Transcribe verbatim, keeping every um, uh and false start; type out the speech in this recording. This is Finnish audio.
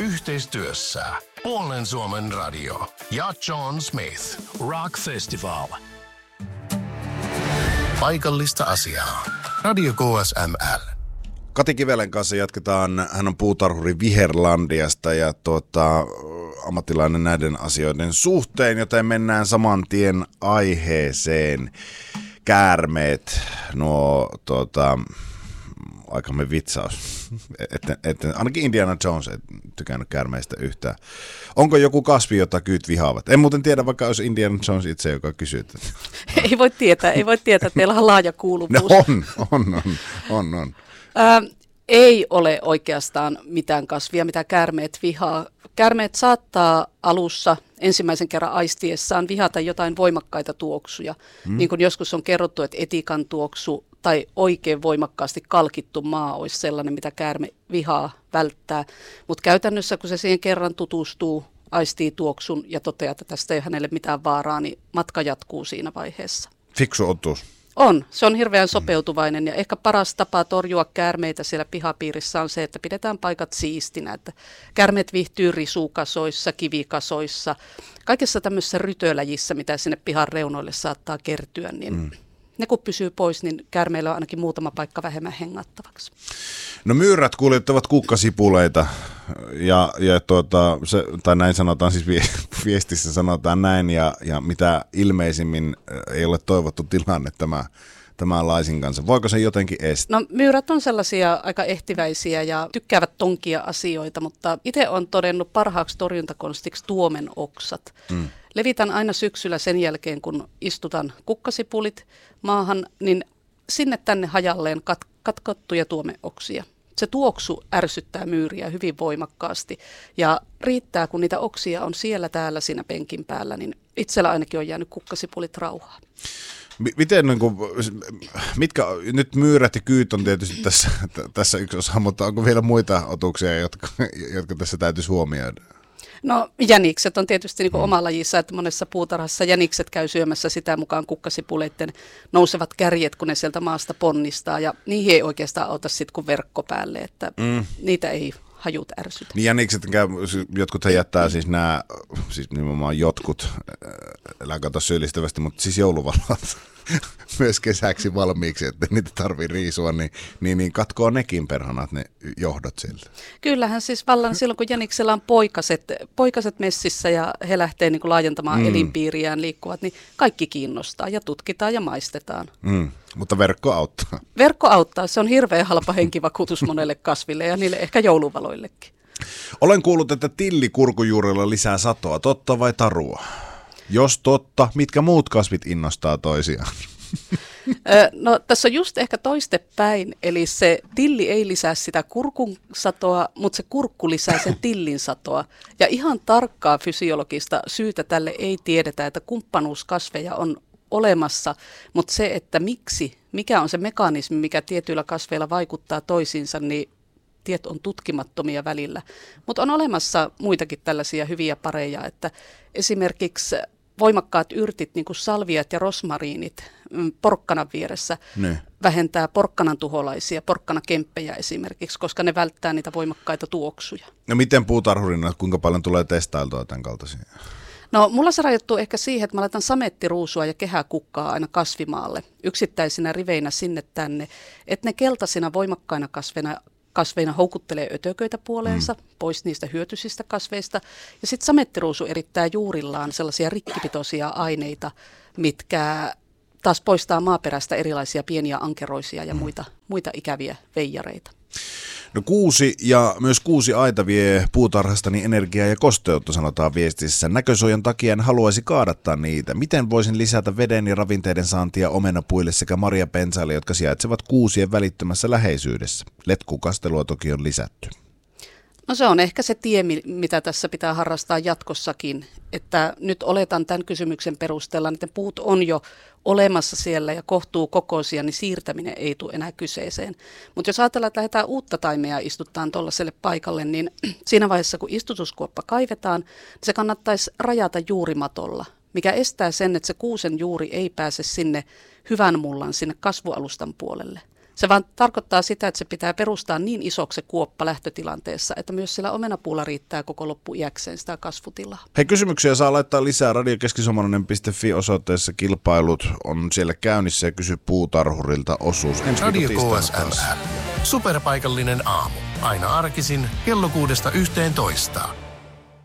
Yhteistyössä Puolen Suomen radio ja John Smith Rock Festival. Paikallista asiaa. Radio K S M L. Kati Kivelän kanssa jatketaan. Hän on puutarhuri Viherlandiasta ja tuota, ammattilainen näiden asioiden suhteen, joten mennään saman tien aiheeseen. Käärmeet, nuo tuota, aikamme vitsaus. Et, et, ainakin Indiana Jones ei tykännyt käärmeistä yhtään. Onko joku kasvi, jota kyyt vihaavat? En muuten tiedä, vaikka olisi Indiana Jones itse, joka kysyy. Ei voi tietää, ei voi tietää, että teillä on laaja kuuluvuus. No on, on, on, on, on. Ö, ei ole oikeastaan mitään kasvia, mitä käärmeet vihaa. Käärmeet saattaa alussa ensimmäisen kerran aistiessaan vihata jotain voimakkaita tuoksuja. Hmm. Niin kuin joskus on kerrottu, että etikan tuoksu tai oikein voimakkaasti kalkittu maa olisi sellainen, mitä käärme vihaa välttää. Mutta käytännössä, kun se siihen kerran tutustuu, aistii tuoksun ja toteaa, että tästä ei ole hänelle mitään vaaraa, niin matka jatkuu siinä vaiheessa. Fiksu otus. On. Se on hirveän sopeutuvainen ja ehkä paras tapa torjua käärmeitä siellä pihapiirissä on se, että pidetään paikat siistinä. Että käärmeet viihtyy risukasoissa, kivikasoissa, kaikessa tämmöisessä rytöläjissä, mitä sinne pihan reunoille saattaa kertyä, niin mm. ne kun pysyy pois, niin käärmeillä on ainakin muutama paikka vähemmän hengattavaksi. No myyrät kuljettavat kukkasipuleita ja, ja tuota, se, tai näin sanotaan, siis viestissä sanotaan näin ja, ja mitä ilmeisimmin ei ole toivottu tilanne tämä, tämän laisin kanssa. Voiko se jotenkin estää? No myyrät on sellaisia aika ehtiväisiä ja tykkäävät tonkia asioita, mutta itse olen todennut parhaaksi torjuntakonstiksi tuomen oksat. Mm. Levitän aina syksyllä sen jälkeen, kun istutan kukkasipulit maahan, niin sinne tänne hajalleen kat- katkottuja tuomeoksia. Se tuoksu ärsyttää myyriä hyvin voimakkaasti ja riittää, kun niitä oksia on siellä täällä siinä penkin päällä, niin itsellä ainakin on jäänyt kukkasipulit rauhaa. Miten, niin kuin, mitkä, nyt myyrät ja kyyt on tietysti tässä, tässä yksi osa, mutta onko vielä muita otuksia, jotka, jotka tässä täytyisi huomioida? No jänikset on tietysti niin kuin oma lajissa, että monessa puutarhassa jänikset käy syömässä sitä mukaan kukkasipuleiden nousevat kärjet, kun ne sieltä maasta ponnistaa ja niihin ei oikeastaan auta sitten kuin verkko päälle, että mm. niitä ei hajut ärsytä. Niin jänikset, jotkut he jättää siis nämä, siis nimenomaan jotkut, älä kato syyllistävästi, mutta siis jouluvalot myös kesäksi valmiiksi, että niitä tarvii riisua, niin, niin, niin katkoo nekin perhanat ne johdot siltä. Kyllähän siis vallan silloin, kun jäniksellä on poikaset, poikaset messissä ja he lähtee niin kuin laajentamaan mm. elinpiiriään, liikkuvat, niin kaikki kiinnostaa ja tutkitaan ja maistetaan. Mm. Mutta verkko auttaa. Verkko auttaa, se on hirveän halpa henkivakuutus monelle kasville ja niille ehkä jouluvaloillekin. Olen kuullut, että tilli kurkujuurella lisää satoa, totta vai tarua? Jos totta, mitkä muut kasvit innostaa toisiaan? No tässä on just ehkä toistepäin, eli se tilli ei lisää sitä kurkun satoa, mutta se kurkku lisää sen tillin satoa. Ja ihan tarkkaa fysiologista syytä tälle ei tiedetä, että kumppanuuskasveja on olemassa, mutta se, että miksi, mikä on se mekanismi, mikä tietyillä kasveilla vaikuttaa toisiinsa, niin tiet on tutkimattomia välillä. Mutta on olemassa muitakin tällaisia hyviä pareja, että esimerkiksi voimakkaat yrtit, niin kuin salviat ja rosmariinit porkkanan vieressä, ne vähentää porkkanan tuholaisia, porkkanakemppejä esimerkiksi, koska ne välttää niitä voimakkaita tuoksuja. No miten puutarhurina, kuinka paljon tulee testailtua tämän kaltaisia? No mulla se rajoittuu ehkä siihen, että mä laitan samettiruusua ja kehäkukkaa aina kasvimaalle, yksittäisinä riveinä sinne tänne, että ne keltaisina voimakkaina kasveina kasveina houkuttelee ötököitä puoleensa, mm. pois niistä hyötyisistä kasveista. Ja sitten samettiruusu erittää juurillaan sellaisia rikkipitoisia aineita, mitkä taas poistaa maaperästä erilaisia pieniä ankeroisia ja mm. muita, muita ikäviä veijareita. No kuusi ja myös kuusi aita vie puutarhastani energiaa ja kosteutta, sanotaan viestissä. Näkösuojan takia en haluaisi kaadattaa niitä. Miten voisin lisätä veden ja ravinteiden saantia omenapuille sekä marjapensaille, jotka sijaitsevat kuusien välittömässä läheisyydessä? Letkukastelua toki on lisätty. No se on ehkä se tie, mitä tässä pitää harrastaa jatkossakin, että nyt oletan tämän kysymyksen perusteella, että puut on jo olemassa siellä ja kohtuu kokoisia, niin siirtäminen ei tule enää kyseeseen. Mutta jos ajatellaan, että lähdetään uutta taimea istuttaa tuollaiselle paikalle, niin siinä vaiheessa, kun istutuskuoppa kaivetaan, niin se kannattaisi rajata juurimatolla, mikä estää sen, että se kuusen juuri ei pääse sinne hyvän mullan, sinne kasvualustan puolelle. Se vaan tarkoittaa sitä, että se pitää perustaa niin isoksi se kuoppa lähtötilanteessa, että myös sillä omenapuulla riittää koko loppuiäkseen sitä kasvutilaa. Hei, kysymyksiä saa laittaa lisää radiokeskisomoinen piste fi osoitteessa. Kilpailut on siellä käynnissä ja kysy puutarhurilta osuus. Ensi Radio viikon K S tiistaina taas. L. Superpaikallinen aamu. Aina arkisin kello kuudesta yhteentoista.